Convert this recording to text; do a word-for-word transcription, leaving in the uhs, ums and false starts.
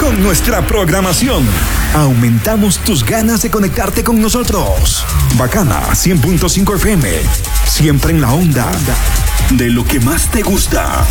con nuestra programación. Aumentamos tus ganas de conectarte con nosotros. Bacana cien punto cinco F M. Siempre en la onda de lo que más te gusta.